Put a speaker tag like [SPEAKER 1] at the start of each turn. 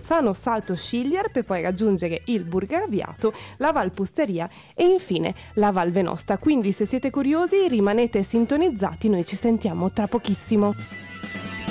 [SPEAKER 1] Bolzano Salto Sciglier per poi raggiungere il Burgarviato, la Val Pusteria e infine la Val Venosta. Quindi se siete curiosi rimanete sintonizzati, noi ci sentiamo tra pochissimo.